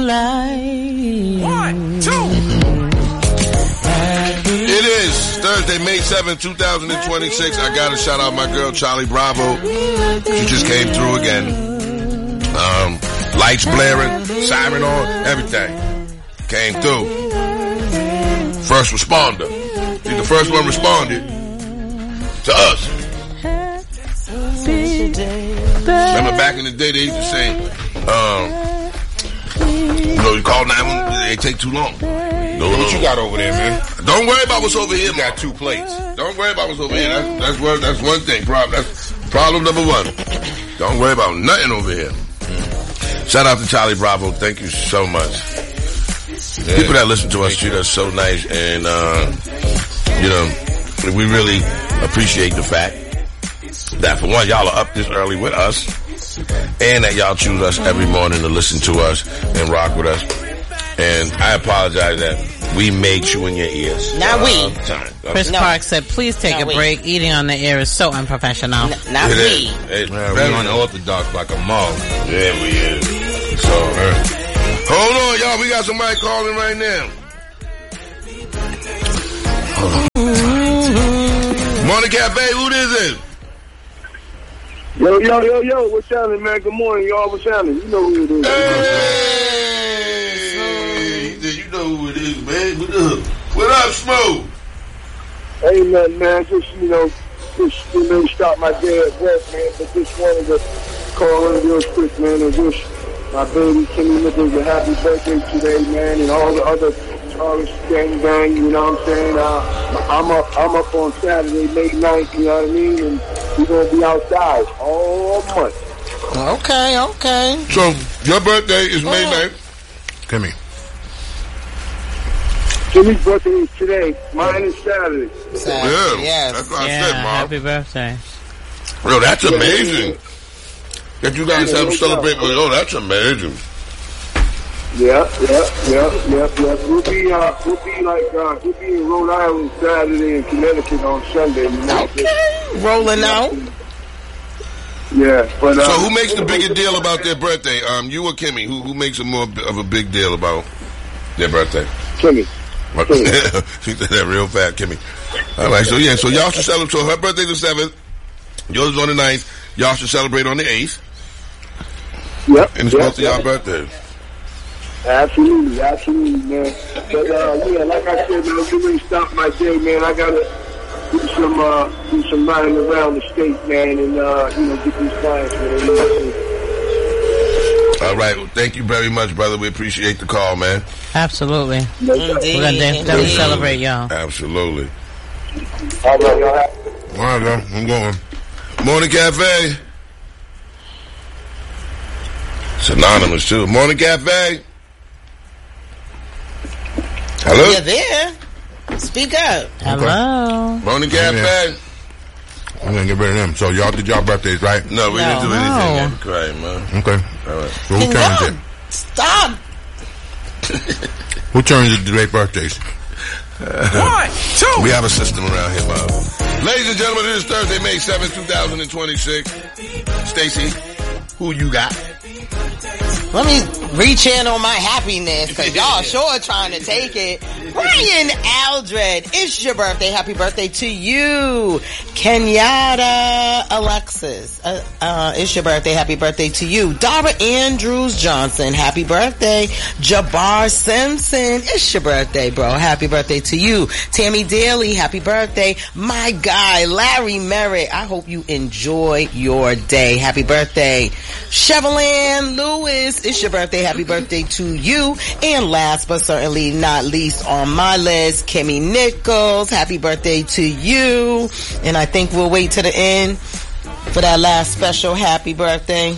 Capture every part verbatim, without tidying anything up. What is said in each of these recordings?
moonlight. One, two. It is Thursday, May seventh, twenty twenty-six. I gotta shout out my girl, Charlie Bravo. She just came through again. Um, lights blaring, siren on, everything. Came through. First responder. She's the first one responded to us. Remember back in the day, they used to say, um, you know, you call nine one one, they take too long. No, what you got over there, man? Don't worry about what's over here. You got two plates. Don't worry about what's over here. That's that's one, that's one thing. Problem that's problem number one. Don't worry about nothing over here. Shout out to Charlie Bravo. Thank you so much. Yeah. People that listen to us treat us so nice, and uh, you know, we really appreciate the fact that for one, y'all are up this early with us, and that y'all choose us every morning to listen to us and rock with us. And I apologize that we made you in your ears. Not uh, we. Time. Chris no. Park said, please take Not a we. break. Eating on the air is so unprofessional. N- not It we. is. It, Man, we unorthodox like a mall. Yeah, we is. So, uh, hold on, y'all. We got somebody calling right now. Hold on. Morning Cafe, who this is? Yo, yo, yo, yo, what's happening, man? Good morning, y'all. What's happening? You know who it is. Hey! You know who it is, man. What up? What up, Smoke? Ain't nothing, man. Just, you know, just, you know, stop my day at work, man. But just wanted to call in real quick, man, and wish my baby Kenny Nichols a happy birthday today, man, and all the other artists, gang gang, you know what I'm saying? Uh, I'm up, I'm up on Saturday, May ninth, you know what I mean? And we're going to be outside all month. Okay, okay. So, your birthday is May ninth. Come here. Jimmy's birthday is today. Mine is Saturday. Saturday. Yeah, Yes. that's what I Yeah, said, Mom. happy birthday. Yo, that's amazing. That you guys have celebrate. Oh, that's amazing. Yeah, yeah, yeah, yeah, yeah. We'll be, uh, we'll be like, uh, we'll be in Rhode Island Saturday and Connecticut on Sunday. You know? Okay. Rolling out. Yeah, but uh, So, who makes the bigger deal about their birthday? Um, you or Kimmy? Who who makes a more of a big deal about their birthday? Kimmy. She said that real fast, Kimmy. All right, so yeah, so y'all should celebrate. So her birthday's the seventh, yours is on the ninth. Y'all should celebrate on the eighth. Yep. And it's yep, both of y'all yep. birthdays. Absolutely, absolutely, man. But uh, yeah, like I said, man, you really stop my day, man. I gotta do some uh, do some riding around the state, man, and uh, you know, get these clients, man. You know, All right, well, thank you very much, brother. We appreciate the call, man. Absolutely. Indeed. We're going to definitely celebrate y'all. Absolutely. all right, y'all have- All right, man, I'm going. Morning Cafe. It's anonymous, too. Morning Cafe. Hello? You're there. Speak up. Hello. Morning Cafe. I'm going to get rid of them. So, y'all did y'all birthdays, right? No, we No. didn't do No. anything. That'd be crazy, man. Okay. All right. So, who Can turns y'all it? stop? Who turns it to their birthdays? One, two. We have a system around here, Bob. Ladies and gentlemen, it is Thursday, May seventh, twenty twenty-six. Stacy, who you got? Let me reach in on my happiness, because y'all sure trying to take it. Ryan Aldred, it's your birthday. Happy birthday to you. Kenyatta Alexis, uh, uh, it's your birthday. Happy birthday to you. Dara Andrews Johnson, happy birthday. Jabbar Simpson, it's your birthday, bro. Happy birthday to you. Tammy Daly, happy birthday. My guy, Larry Merritt, I hope you enjoy your day. Happy birthday. Chevrolet Lewis, it's your birthday. Happy birthday to you. And last but certainly not least on my list, Kimmy Nichols, happy birthday to you. And I think we'll wait to the end for that last special happy birthday.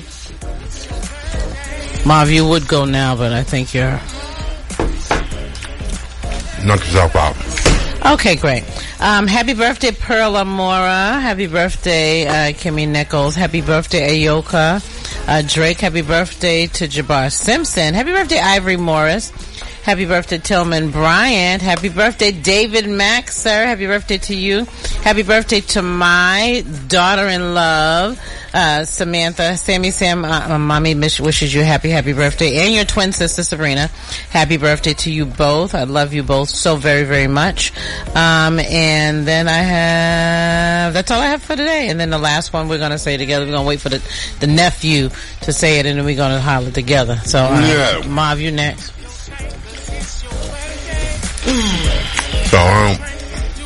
Marv, you would go now, but I think you're... Knock yourself out. Okay, great. Um, happy birthday, Perla Mora. Happy birthday, uh, Kimmy Nichols. Happy birthday, Ayoka. Uh, Drake, happy birthday to Jabbar Simpson. Happy birthday, Ivory Morris. Happy birthday, Tillman Bryant. Happy birthday, David Maxer. Happy birthday to you. Happy birthday to my daughter-in-law, uh, Samantha. Sammy Sam, uh, mommy wishes you a happy, happy birthday. And your twin sister, Sabrina. Happy birthday to you both. I love you both so very, very much. Um, and then I have, that's all I have for today. And then the last one we're going to say together. We're going to wait for the, the nephew to say it, and then we're going to holler together. So, uh, Yeah. Marv, you next. So I don't,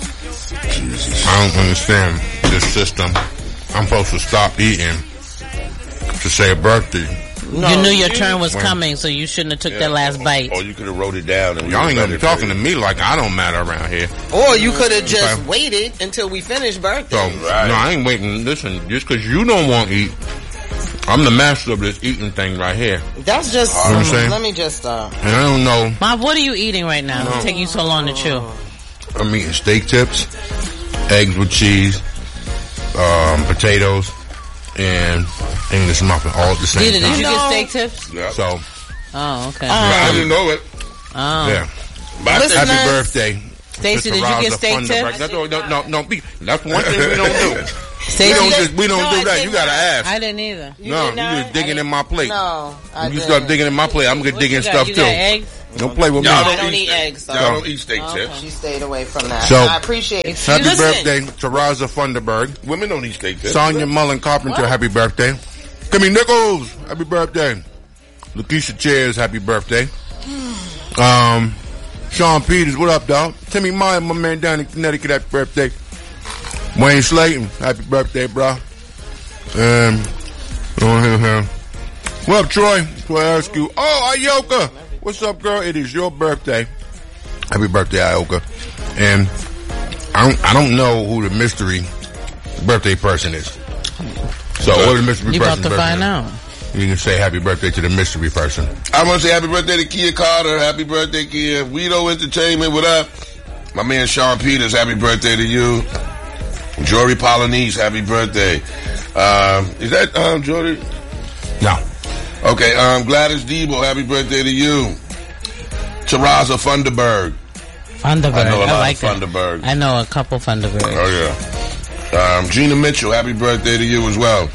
I don't understand this system. I'm supposed to stop eating to say a birthday. No, you knew your you- turn was When- coming, so you shouldn't have took that last bite. Or you could have wrote it down. And Y'all ain't gonna be read it talking for to you. me like I don't matter around here. Or you could have just Okay. waited until we finished birthday. So, Right. no, I ain't waiting. Listen, just because you don't want to eat, I'm the master of this eating thing right here. That's just, You know what I'm saying? let me just, uh, And I don't know, Marv, what are you eating right now? It's taking you so long to chew. I'm eating steak tips, eggs with cheese, um, potatoes, and English muffin all at the same Did, did time. you No. get steak tips? Yeah. So, Oh, okay. I didn't know it. oh. yeah. But I Listen, think- Happy Listeners. birthday. Stacey, did you Mister get Raza steak Funderburg. tips? No, no, no, no, be- that's one thing we don't do. We Stacey, don't did- just, we don't No, do I that. did You gotta not. ask. I didn't either. You No, did you not? just digging in my plate. no, I You didn't. start digging in my plate, I'm gonna What dig you in got? stuff You too. got eggs? Don't play with me. Y'all I don't eat eggs, so. Y'all don't eat steak Okay. tips. She stayed away from that. So- I appreciate it. Happy Listen, birthday to Raza Funderburg. Women don't eat steak tips. Sonia Mullen Carpenter, happy birthday. Kimmy Nichols, happy birthday. Lakeisha Chairs, happy birthday. Um, Sean Peters, what up, dog? Timmy Meyer, my man down in Connecticut, happy birthday. Wayne Slayton, happy birthday, bro. Um, what up, Troy? So I ask you, oh, Ayoka, what's up, girl? It is your birthday. Happy birthday, Ayoka. And I don't, I don't know who the mystery birthday person is. So, what the mystery You person about to birthday find is? out. You can say happy birthday to the mystery person. I want to say happy birthday to Kia Carter. Happy birthday, Kia. Guido Entertainment, what up? My man Sean Peters, happy birthday to you. Jory Polonese, happy birthday. Um, is that um, Jory? No. Okay, um, Gladys Debo, happy birthday to you. Taraza Funderburg. Thunderbird. I know a lot like of that. Funderburg. I know a couple Thunderbirds. Oh, yeah. Um, Gina Mitchell, happy birthday to you as well.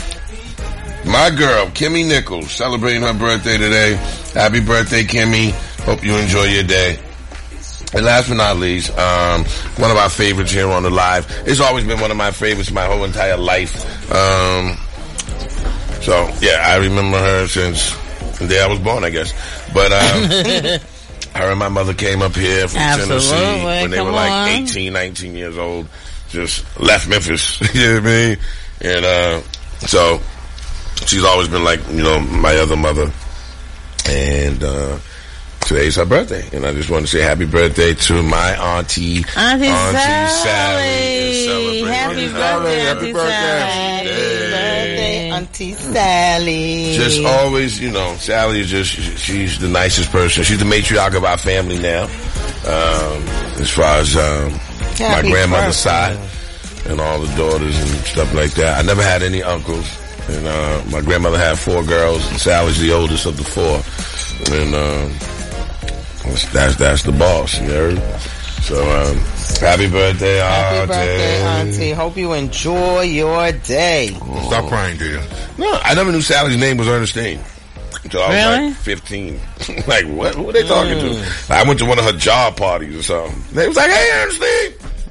My girl, Kimmy Nichols, celebrating her birthday today. Happy birthday, Kimmy. Hope you enjoy your day. And last but not least, um, one of our favorites here on the live. It's always been one of my favorites my whole entire life. Um, so, yeah, I remember her since the day I was born, I guess. But um, her and my mother came up here from Absolutely. Tennessee when they Come were like on. eighteen, nineteen years old. Just left Memphis. You know what I mean? And uh, so she's always been like, you know, my other mother. And uh, today's her birthday. And I just want to say happy birthday to my auntie, Auntie, Sally. Sally. is celebrating Happy her birthday, birthday. Auntie happy Sally. birthday, Auntie Sally. Just always, you know, Sally is just, she's the nicest person. She's the matriarch of our family now. Um, as far as um, my Happy grandmother's birthday. side and all the daughters and stuff like that. I never had any uncles. And uh, my grandmother had four girls. And Sally's the oldest of the four. And um, that's, that's that's the boss, you heard? So, um, happy birthday, Happy Auntie. birthday, Auntie. Hope you enjoy your day. Stop crying, to you. No, I never knew Sally's name was Ernestine until I was Really? like fifteen. Like, what? Who are they talking to? I went to one of her job parties or something. They was like, "Hey, Ernestine."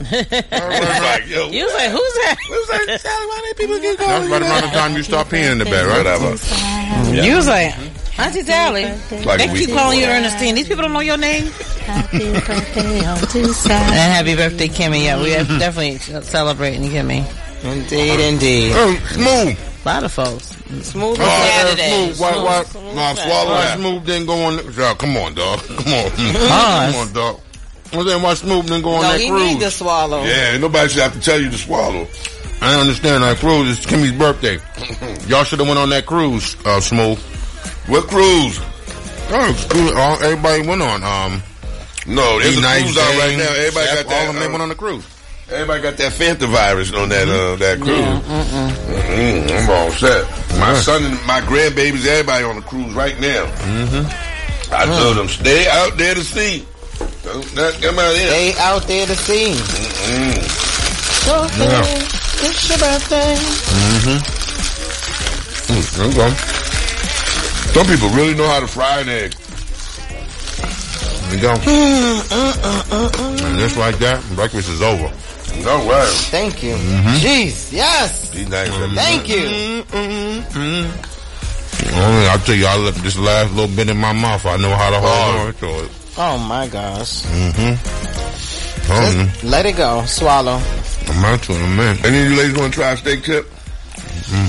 I was like, "Yo, You was like, who's that? it was like, Sally, why they people get That's calling right you around that?" the time you start peeing in the bed, right? Whatever. You was like, Auntie Sally. Like They a week keep calling you before. Ernestine. These people don't know your name. Happy birthday, Auntie Sally. And happy birthday, Kimmy. Yeah, we are definitely celebrating Kimmy. Indeed, indeed. Oh, smooth. A lot of folks. Smooth Oh, as Saturday. smooth. Why, why, No, swallow why that. smooth didn't go on? Oh, come on, dog. Come on. Pause. Come on, dog. I'm saying why smooth didn't go on No, that he need to cruise. swallow. Yeah, ain't nobody should have to tell you to swallow. I don't understand that cruise. It's Kimmy's birthday. Y'all should have went on that cruise, uh, smooth. What cruise? Oh, it's cool. All, everybody went on. Um, No, there's a Nice cruise out right James, now. Everybody Chef, got that. all of them they uh, went on the cruise. Everybody got that Fanta virus on that uh, that cruise. Mm-mm, I'm all set. My Yeah. son and my grandbabies, everybody on the cruise right now. Mm-hmm. I told them, stay out there to sea. Don't not come out here. They out there to see. birthday. Yeah. It's your birthday. Mm-hmm. Mm, there you go. Some people really know how to fry an egg. There you go. And just like that, breakfast is over. No way. Thank you. Mm-hmm. Jeez, yes. Be nice. Thank you. Only I'll tell you, I left this last little bit in my mouth. I know how to hold on to it. Oh my gosh. Mm-hmm. Just let it go. Swallow. I'm out to it in a minute. Any of you ladies want to try a steak tip? Mm.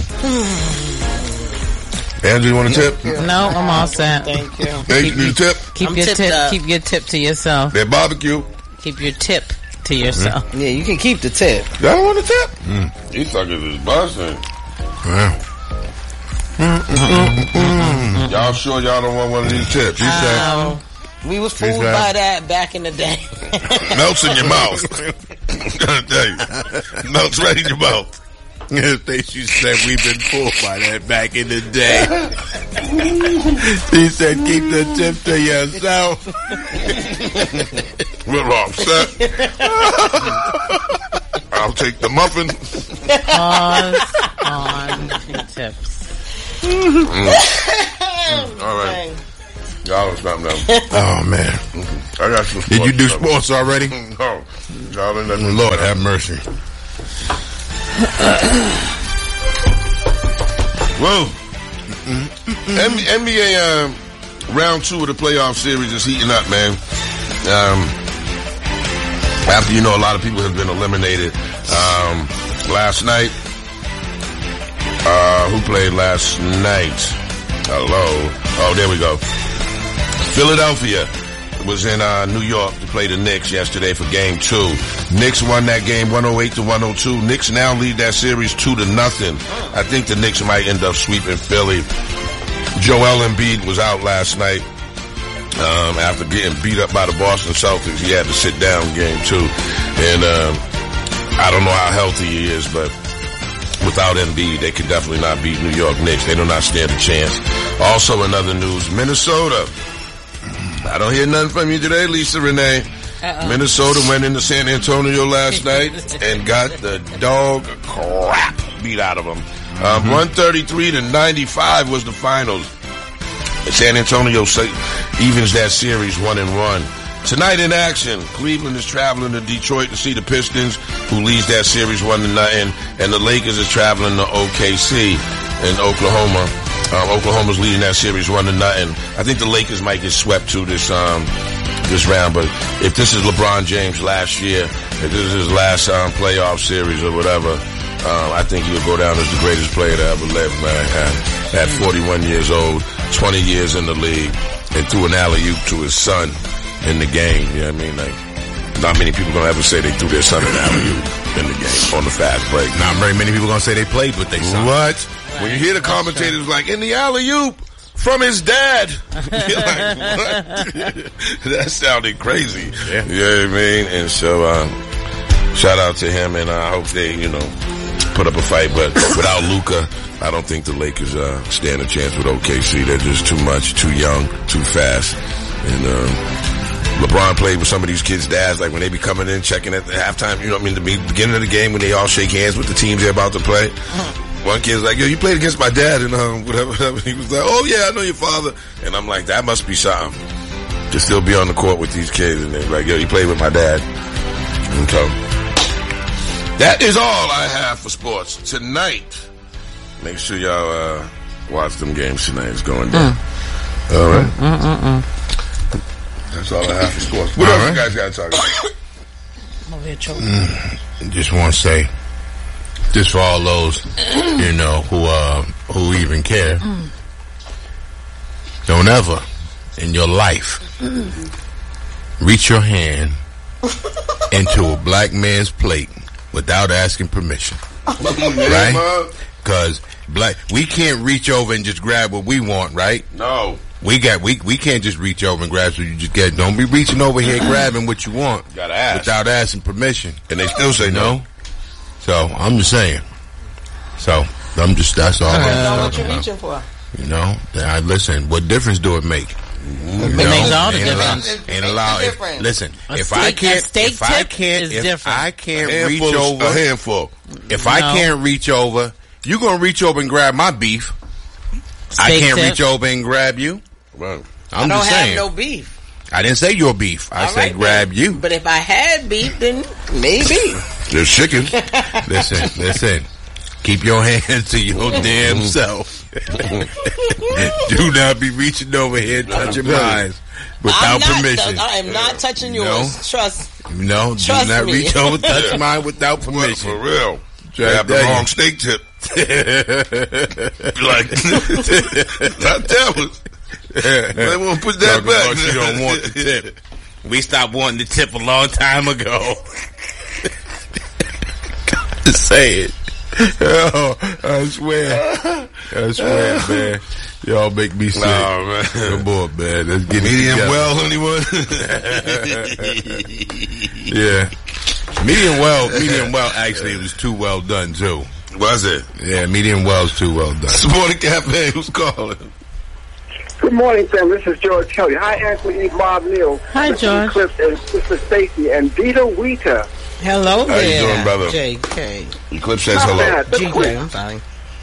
Andrew, you want a tip? No, I'm all set. Thank you. Hey, you need a tip? Keep I'm your tipped tip. up. Keep your tip to yourself. They're barbecue. Keep your tip to yourself. Yeah, you can keep the tip. Y'all want a tip? Mm. These suckers is busting. Yeah. Y'all sure y'all don't want one of these tips? You said Um, we was fooled that? by that back in the day. melts in your mouth. I'm gonna tell you, melts right in your mouth. She said we've been fooled by that back in the day. She said keep the tip to yourself. We're all set. I'll take the muffin. Pause on tips. Mm. All right. Y'all are something else. Oh man. I got some sports. Did you do stuff. sports already? No. Y'all ain't nothing. Lord have mercy. Whoa. N B A um, round two of the playoff series is heating up, man. Um, after, you know, a lot of people have been eliminated. Um, last night, uh, who played last night? Hello. Oh, there we go. Philadelphia was in uh, New York to play the Knicks yesterday for game two. Knicks won that game one oh eight to one oh two. Knicks now lead that series two to nothing. I think the Knicks might end up sweeping Philly. Joel Embiid was out last night um, after getting beat up by the Boston Celtics. He had to sit down game two. And um, I don't know how healthy he is, but without Embiid, they could definitely not beat New York Knicks. They do not stand a chance. Also in other news, Minnesota. I don't hear nothing from you today, Lisa Renee. Uh-oh. Minnesota went into San Antonio last night and got the dog crap beat out of them. Um, mm-hmm. one thirty-three to ninety-five was the finals. San Antonio evens that series one and one. Tonight in action, Cleveland is traveling to Detroit to see the Pistons, who leads that series one to nothing, and the Lakers is traveling to O K C in Oklahoma. Um, Oklahoma's leading that series one to nothing. I think the Lakers might get swept to this um, this round, but if this is LeBron James last year, if this is his last um, playoff series or whatever, um, I think he'll go down as the greatest player to ever live, man. At, at forty-one years old, twenty years in the league, and threw an alley-oop to his son in the game. You know what I mean? Like, not many people gonna ever say they threw their son an alley-oop in the game on the fast break. Not very many people gonna say they played with their son. What? When you hear the commentators like, in the alley-oop from his dad. You're like, what? That sounded crazy. Yeah. You know what I mean? And so, um, shout out to him, and I hope they, you know, put up a fight. But without Luka, I don't think the Lakers uh, stand a chance with O K C. They're just too much, too young, too fast. And um, LeBron played with some of these kids' dads, like when they be coming in, checking at the halftime, you know what I mean, the beginning of the game when they all shake hands with the teams they're about to play. One kid's like, yo, you played against my dad, and um, whatever, whatever. He was like, oh yeah, I know your father. And I'm like, that must be something to still be on the court with these kids. And they're like, yo, you played with my dad. And so, that is all I have for sports tonight. Make sure y'all uh, watch them games tonight. It's going down. Mm. All right. Mm, mm, mm. That's all I have for sports. What all else right. you guys got to talk about? I'm over here choking. Mm, just want to say, just for all those, you know, who uh, who even care, mm. don't ever in your life mm. reach your hand into a black man's plate without asking permission, right? Because black, we can't reach over and just grab what we want, right? No. We got we we can't just reach over and grab so you just get. Don't be reaching over here grabbing what you want. You gotta ask without asking permission, and they still say no. no. So I'm just saying. So I'm just that's all. I don't know what you're reaching for. You know, I listen. What difference do it make? Mm-hmm. It makes all the Ain't allowed. difference. Ain't allowed. If, difference. listen, A if steak- I a can't, steak if I tip can't, is if different. I A can't reach handful, over, a handful. if I No. can't reach over, you gonna reach over and grab my beef. I Steak can't tip. reach over and grab you. Right. I'm I don't just have saying. no beef. I didn't say your beef. I All said right, grab then. you. But if I had beef, then maybe. There's chicken. Listen, listen. Keep your hands to your damn self. Do not be reaching over here touching mine without I'm not, permission. I am not touching yours. No. Trust. No, do Trust not me. reach over touch mine without For permission. real. Try They to have the tell you. wrong steak tip. Like, not that one. They won't put that Talking back. about you don't want the tip. We stopped wanting the tip a long time ago. Say it. Oh, I swear. I swear, man. Y'all make me sick. Nah, man. Come on, man. Let's get Medium it together. well, anyone? Yeah. Medium well, medium well, actually, it was too well done, too. Was it? Yeah, medium well's too well done. This morning cafe, who's calling? Good morning, Sam. This is George Kelly. Hi, Anthony, Bob Neal. Hi, Mister George. Eclipse and Sister Stacy and Vita Weta. Hello How you there. doing, brother? J K. Eclipse says Not hello. bad. Just G K, quick. I'm sorry.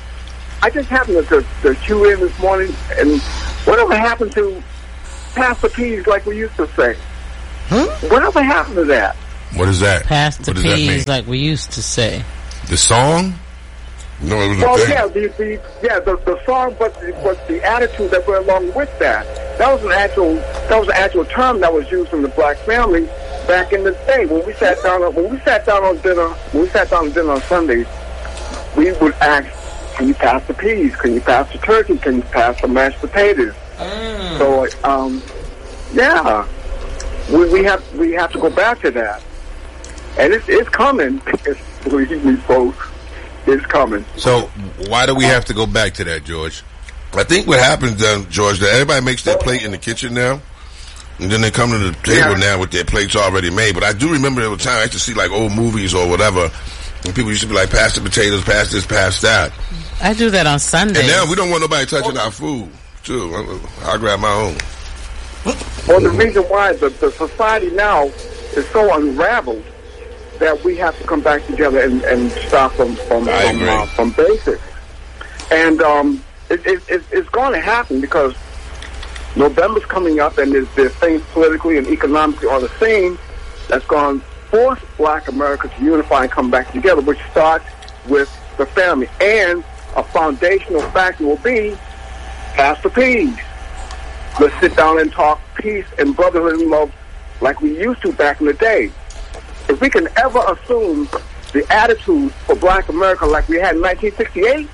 I just happened to, to tune in this morning, and whatever happened to Pastor P's like we used to say? Huh? Whatever happened to that? What is that? Pass the What does that mean? peas like we used to say. The song? No, it was Well, a thing. yeah, the, the yeah the, the song, but the, but the attitude that went along with that. That was an actual that was an actual term that was used in the black family back in the day when we sat down on- when we sat down on dinner when we sat down on dinner on Sundays. We would ask, "Can you pass the peas? Can you pass the turkey? Can you pass the mashed potatoes?" So, um, yeah, we, we have we have to go back to that, and it's it's coming. It's, believe me, folks, it's coming. So, why do we have to go back to that, George? I think what happens, then, George, that everybody makes their plate in the kitchen now, and then they come to the table Yeah. now with their plates already made. But I do remember there was time I used to see like old movies or whatever, and people used to be like, pass the potatoes, pass this, pass that. I do that on Sundays. And now we don't want nobody touching our food, too. I'll grab my own. Well, the reason why the, the society now is so unraveled that we have to come back together and, and start from from I from, agree. uh, from basics. And um, it, it, it, it's going to happen because November's coming up, and there's, there's things politically and economically on the scene that's going to force Black America to unify and come back together, which starts with the family. And a foundational factor will be pass the peace. Let's sit down and talk peace and brotherhood and love like we used to back in the day. If we can ever assume the attitude for Black America like we had in nineteen sixty-eight,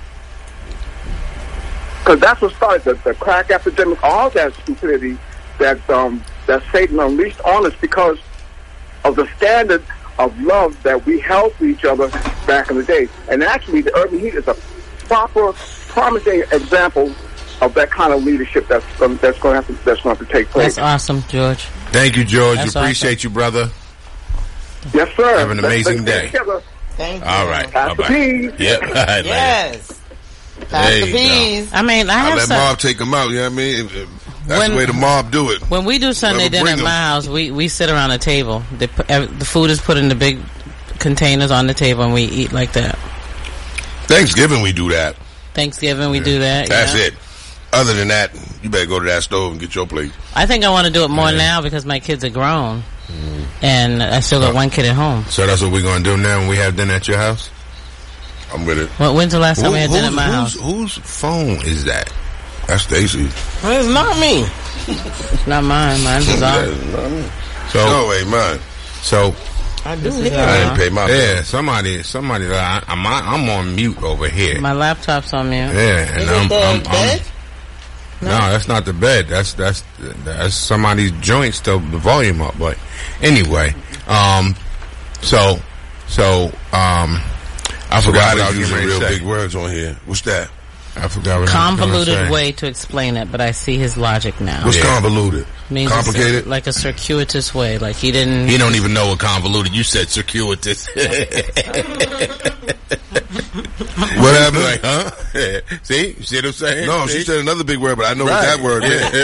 because that's what started the, the crack epidemic, all that stupidity that um, that Satan unleashed on us because of the standard of love that we held for each other back in the day. And actually, the urban heat is a proper, promising example of that kind of leadership that's um, that's going to have to that's going to have to take place. That's awesome, George. Thank you, George. That's Appreciate awesome. you, brother. Yes, sir. Have an Let's- amazing let's day. get together. Thank you. All right. Pass the Bye-bye. peas. Yep. All right, later. Yes. Pass There the you go. peas. I mean, I I have let some. mob take them out, you know what I mean? If- if That's When- the way the mob do it. When we do Sunday Whoever dinner bring at them. my house, we, we sit around a table. They put, ev- the food is put in the big containers on the table, and we eat like that. Thanksgiving, we do that. Thanksgiving, we do that. That's yeah. it. Other than that, you better go to that stove and get your plate. I think I want to do it more now because my kids are grown, and I still got one kid at home. So that's what we're going to do now when we have dinner at your house? I'm with it. Well, when's the last time Who- we had dinner at whose- my whose- house? Whose phone is that? That's Stacy. It's not me. It's not mine. Mine's is off. So, No way, mine. so I do is hear I uh, didn't pay my yeah, bill. somebody, somebody, I, I'm, I'm on mute over here. My laptop's on mute. Yeah, and Is I'm, it the I'm, I'm, bed? no, that's not the bed. That's that's that's somebody's joints to the volume up. But anyway, um, so so um, I forgot what I Somebody's was using getting real ready to big say. words on here. What's that? I forgot what I was gonna Convoluted say. way to explain it, but I see his logic now. What's Yeah. convoluted? Means it's Complicated? like a circuitous way. Like he didn't. He don't even know what convoluted. You said circuitous. What happened? Like, huh? See? You see what I'm saying? No, see? she said another big word, but I know what Right. that word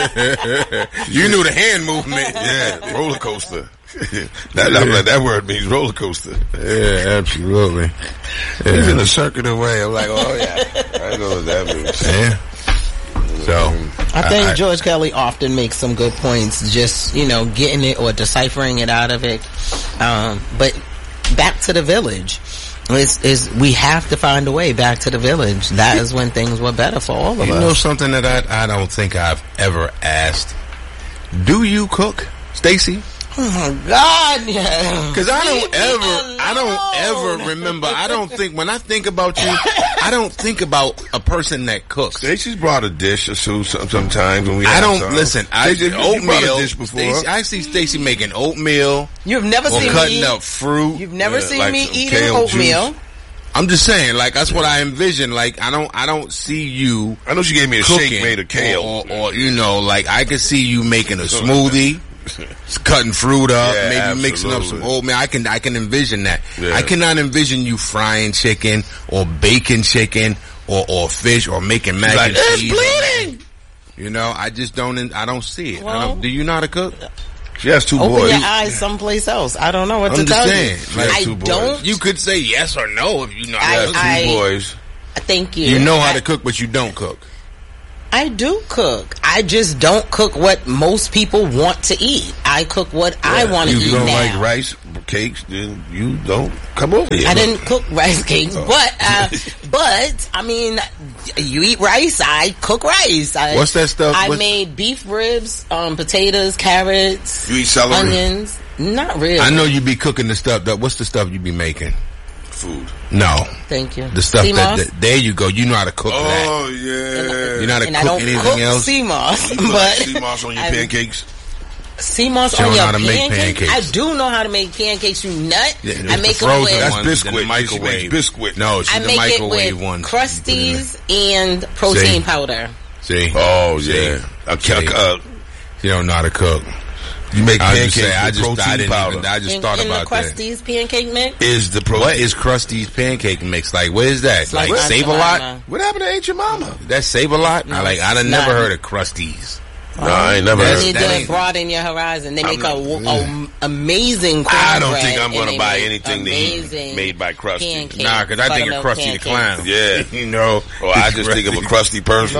is. You knew the hand movement. Yeah, roller coaster. that, I'm like, that word means roller coaster. Yeah, absolutely. He's Yeah. in a circular way. I'm like, oh yeah, I know what that means. Yeah. So, I think I- George Kelly often makes some good points, just, you know, getting it or deciphering it out of it. Um, but back to the village. Is is we have to find a way back to the village. That is when things were better for all of You us. know something that I I don't think I've ever asked. Do you cook, Stacy? Oh my God! Yeah. Because I don't Leave me ever, I don't alone. ever remember. I don't think when I think about you, I don't think about a person that cooks. Stacey's brought a dish or two some- sometimes when we. I have don't some. listen. I Stacey, you brought a oatmeal. dish before. Stacey, I see Stacy making oatmeal You've never or seen cutting me. up fruit. You've never Yeah, seen like me some eating kale oatmeal. juice. I'm just saying, like that's what I envision. Like I don't, I don't see you I know she gave me a cooking shake made of kale. or, or, or you know, like I could see you making a smoothie, cutting fruit up, Yeah, maybe mixing up some absolutely. oatmeal. I can, I can envision that. Yeah. I cannot envision you frying chicken or baking chicken or, or fish or making mac Like, and "It's cheese. bleeding!" You know, I just don't, I don't see it. I Well- don't, do you know how to cook? She has two Open boys. your eyes someplace else. I don't know what I'm to just tell saying, you. like, I two boys. don't. You could say yes or no if you know. I- how to Two cook. I- boys. Thank you. You know how I- to cook, but you don't cook. I do cook. I just don't cook what most people want to eat. I cook what I want to You eat don't now. like rice cakes, then you don't come over here. I didn't cook rice cakes, Oh. but uh, but I mean, you eat rice. I cook rice. I, What's that stuff? I What's- made beef ribs, um, potatoes, carrots, You eat celery? onions. Not really. I know you be cooking the stuff. That what's the stuff you be making? Food. No, Thank you. the stuff Sea that, moss. that there you go. You know how to cook that. Oh yeah. You know how to And I cook don't anything cook else? sea moss, You put but sea moss on your I- pancakes. sea moss She on don't know your how to make pancakes? pancakes. I do know how to make pancakes. You nut. Yeah, I the make them frozen with. That's ones biscuit. in the She makes microwave. biscuit. No, she's I the make it microwave with one. crusties and protein See? powder. See, Oh See? yeah. A, See? uh, you don't know how to cook. you make I pancakes just say, I with just, protein I didn't powder. even, I just in, thought in the about that. crusties pancake mix. Is the protein? What is Krusty's pancake mix like? What is that? Like, like Save a Aunt Lot? Jemima. What happened to Aunt Your Mama? That's Save a Lot? I like. I done it's never not. heard of Krusty's. No, I ain't never They heard. need that to ain't- broaden your horizon. They make a, I'm a, amazing cornbread. I don't think I'm and gonna they buy make anything that he amazing made by Krusty. pancakes, Nah, because I think of buttermilk Krusty the pancakes. Clown. Yeah. You know. Oh, I just think of a crusty person.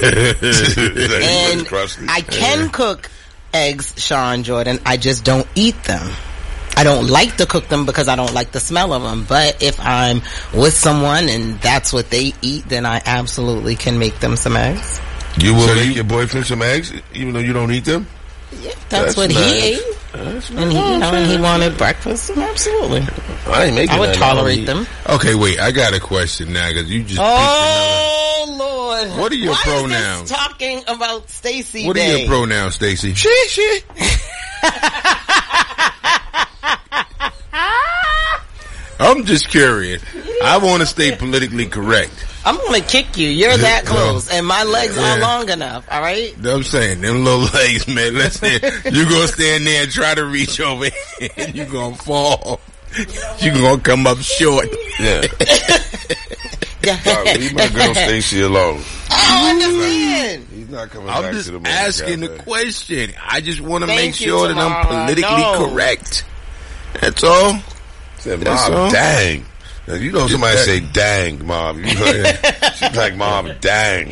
And Krusty. I can cook eggs, Sean Jordan. I just don't eat them. I don't like to cook them because I don't like the smell of them. But if I'm with someone and that's what they eat, then I absolutely can make them some eggs. You will So make you- your boyfriend some eggs, even though you don't eat them? Yeah, that's, That's what nice. he ate. And he, you know, and he wanted breakfast. Absolutely, I ain't making I would that. tolerate eat. them. Okay, wait. I got a question now because you just. Oh Lord! What are your Why pronouns? Is this talking about Stacy What are Day? your pronouns, Stacy? She, she. I'm just curious. I want to stay politically correct. I'm gonna kick you. You're that No. close, and my legs Yeah. are long enough. All right. You know what I'm saying? Them little legs, man. Listen, you going to stand there and try to reach over here and you going to fall. You going to come up short. Yeah. Right, leave my girl Stacy alone. I understand. He's not coming I'm back just to the movie. asking the goddamn. question. I just want to Thank make you, sure that I'm Tamara. politically No. correct. That's all. Said, That's Mom, all. dang. Now, you know somebody That- say dang, Mom. You know, she's like, Mom, dang.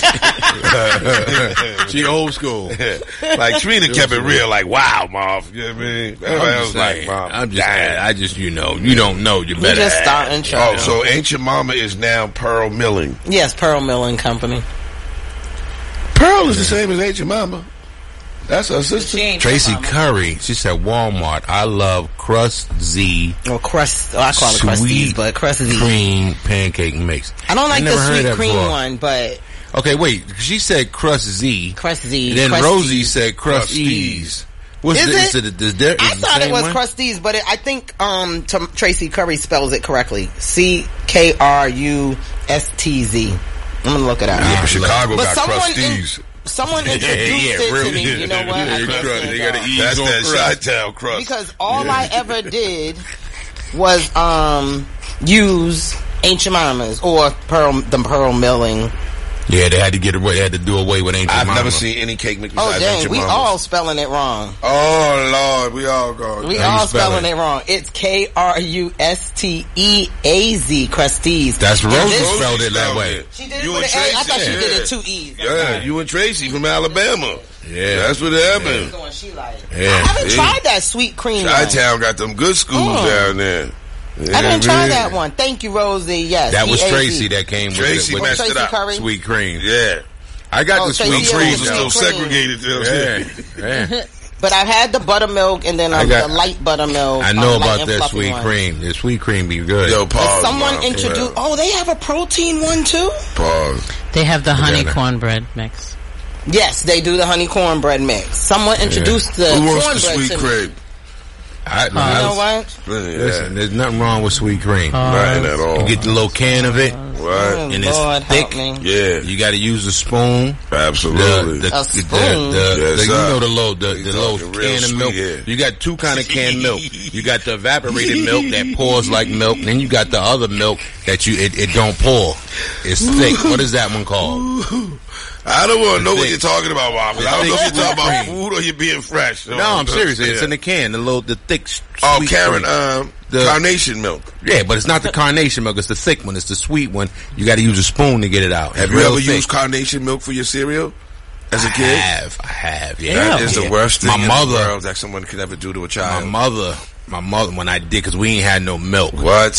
She old school. Like, Trina kept it real, like, wow, Mom. You know what I mean? Everybody I'm else just like, saying. Mom, I'm just, dang. I just, you know, you don't know. You You better. just ask. starting Oh, trouble. so Ancient Mama is now Pearl Milling. Yes, Pearl Milling Company. Pearl is the same as Ancient Mama. That's her sister. Tracy Curry. She said Walmart. I love Crust Z. Or crust. Oh, I call it Sweet crusties, but crust is. cream pancake mix. I don't like never the heard sweet that cream before. one, but Okay, wait. She said Crust Z. crust Z. Then crusties. Rosie said Crust Crusties. Ease. What's Is the, it? Is it, is there, is I the thought it same was one? crusties, but it, I think um T- Tracy Curry spells it correctly. C K R U S T Z. I'm gonna look it up. Yeah, but Chicago But got someone crusties. In, someone introduced yeah, it really. to me. You know what? I Yeah, can't crust. stand They gotta y'all. eat. That's on that crust. Chi-Town crust. Because all I ever did was um use Ancient Mamas or Pearl, the Pearl Milling. Yeah, they had to get away. They had to do away with Ancient I've Mama. never seen any cake mix Oh besides dang, Ancient we Mamas. all spelling it wrong. Oh Lord, we all go. We How you all spell spelling it? it wrong. It's K R U S T E A Z, Crusties. That's And Rosie this- spelled it that way. She did it You with and an A. I Tracy, thought she yeah. did it two E's. Yeah, you and Tracy from Alabama. Yeah. That's what happened. Going, she like, Yeah. I haven't Yeah. tried that sweet cream one. Chi-Town got them good schools Mm. down there. Yeah, I didn't try man. that one. Thank you, Rosie. Yes. That was P A Z. Tracy that came Tracy with, the, with messed Tracy it up. Curry. the sweet cream. Yeah. I got Oh, the Tracy sweet Hill cream. was Schools are the still sweet cream. segregated. Too. Yeah, yeah. But I've had the buttermilk and then I um, got- the light buttermilk. I know um, light about and that fluffy sweet one. cream. The sweet cream be good. Yo, Did pause. someone Mom, introduced? for Oh, they have a protein one too. Pause. They have the honey Banana. cornbread mix. Yes, they do the honey cornbread mix. Someone introduced the Who wants the cornbread sweet to me. cream? I, You know what? Yeah. Listen, there's nothing wrong with sweet cream. Nothing at all. You get the little can of it, What? Oh, and it's Lord, thick. help me. Yeah, You got to use a spoon. absolutely. The, the, A the, spoon? the, the, Yes, the- you sir. know the little the, You the little talking real can of sweet milk. here. You got two kind of canned milk. You got the evaporated milk that pours like milk, and then you got the other milk that you it, it don't pour. It's thick. What is that one called? I don't want to know It's what thick. you're talking about, Waffles. I don't know if you're talking about food or you're being fresh. No, I'm serious. It's in the can. The little the thick. s- Oh, sweet Karen, cream. um, The- carnation milk. Yeah, but it's not the carnation milk. It's the thick one. It's the sweet one. You got to use a spoon to get it out. Have It's you real ever thick. used carnation milk for your cereal as a I kid? have. I have. Yeah. That is Yeah. the worst thing My in the mother. world that someone could ever do to a My child. mother. My mother. When I did, because we ain't had no milk. What?